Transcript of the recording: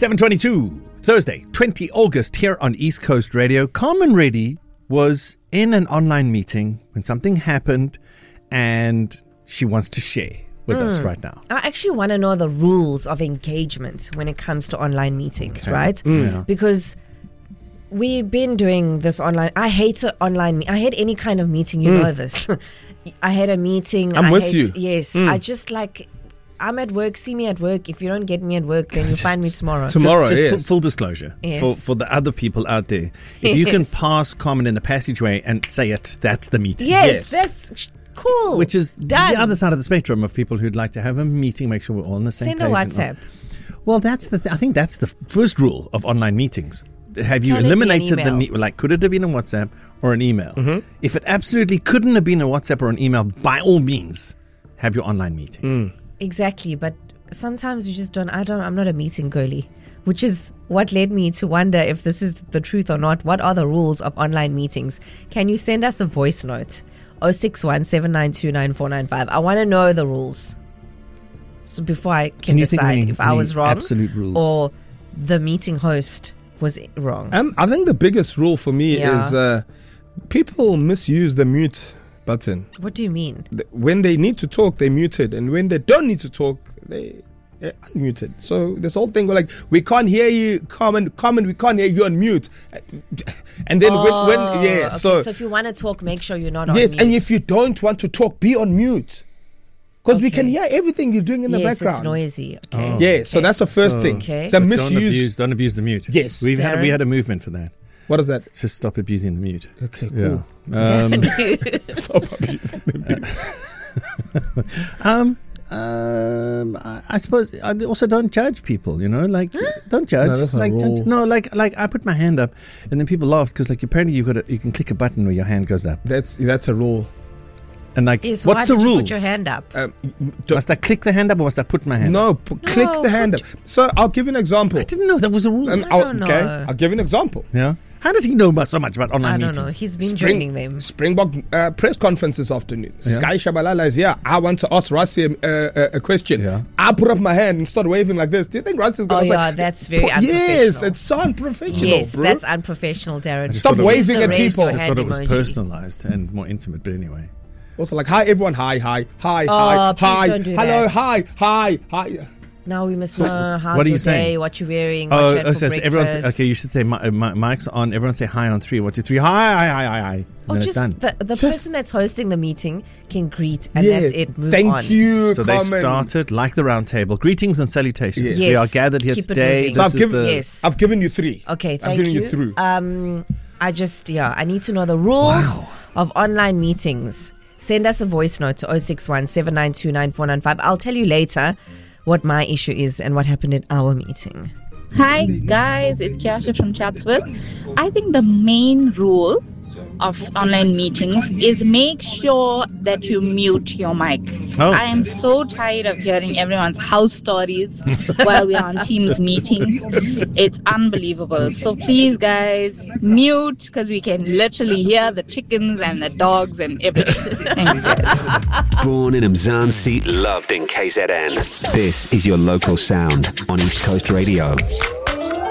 7:22, Thursday, 20 August, here on East Coast Radio. Carmen Reddy was in an online meeting when something happened, and she wants to share with us right now. I actually want to know the rules of engagement when it comes to online meetings, right? Yeah. Because we've been doing this online. I hate I hate any kind of meeting. You know this. I had a meeting. I'm with you. Yes. I just like, I'm at work. See me at work. If you don't get me at work, then you find me tomorrow. Just Yes. full disclosure for the other people out there. If you can pass Carmen in the passageway and say it, that's the meeting. Yes, that's cool. Which is done. the other side of the spectrum of people who'd like to have a meeting, make sure we're all on the same Send page. a WhatsApp. Well, that's I think that's the first rule of online meetings. Have you Can it be an eliminated the email? like? Could it have been a WhatsApp or an email? Mm-hmm. If it absolutely couldn't have been a WhatsApp or an email, by all means, have your online meeting. Exactly, but sometimes you just I'm not a meeting girly, which is what led me to wonder if this is the truth or not. What are the rules of online meetings? Can you send us a voice note? 061 792 9495. I want to know the rules. So before I can you think decide any- if I was any wrong absolute rules? or the meeting host was wrong. I think the biggest rule for me is people misuse the mute button. What do you mean? When they need to talk, they're muted, and when they don't need to talk, they're unmuted. So this whole thing, we're like, we can't hear you, Carmen, we can't hear you on mute. And then Okay, so if you want to talk, make sure you're not on yes, mute. and if you don't want to talk, be on mute. Because we can hear everything you're doing in the background. It's noisy. Okay. Yeah, so that's the first thing. Okay. The Don't misuse. don't abuse the mute. Yes. we Darren? had a movement for that. What is that? Just stop abusing the mute. Okay, cool. Yeah. Stop abusing the mute. I suppose I also don't judge people. Like don't judge. No, that's not like a rule. like I put my hand up, and then people laughed because like apparently you can click a button where your hand goes up, That's a rule. and like Yes, what's why the did rule? You put your hand up. Must I click the hand up or must I put my hand up? No, click the hand up. So I'll give you an example. I didn't know that was a rule. I don't know. I'll give you an example. Yeah. How does he know so much about online I don't meetings? know. He's been joining them. Springbok press conference this afternoon. Yeah. Sky Shabalala is here. I want to ask Rassi a question. Yeah. I put up my hand and start waving like this. Do you think Rassi is going to say? That's very unprofessional. Yes, it's so unprofessional, Yes, bro. that's unprofessional, Darren. Stop waving at Raise people. your I just hand thought it was emoji. personalized and more intimate, but anyway. Also, like, hi everyone, hi, please hi, don't do hello, that. hi. Now we must know how's what are your you saying? day, what you're wearing, what you had for so breakfast. everyone say, okay, you should say mic's on. Everyone say hi on 3. 1, 2, 3. Hi. And Or then it's just done. the person that's hosting the meeting can greet, and that's it. Move Thank on. you, So they Carmen. started like the round table. Greetings and salutations. Yes. We are gathered here Keep it today. moving. So This is the- Yes. I've given you 3. Okay, I've thank given you. you 3. I need to know the rules of online meetings. Send us a voice note to 061 792 9495. I'll tell you later what my issue is and what happened in our meeting. Hi guys, it's Kiasha from Chatsworth. I think the main rule of online meetings is make sure that you mute your mic. Oh. I am so tired of hearing everyone's house stories while we are on Teams meetings. It's unbelievable. So please guys, mute, because we can literally hear the chickens and the dogs and everything. Thanks guys. Born in Mzansi, loved in KZN. This is your local sound on East Coast Radio.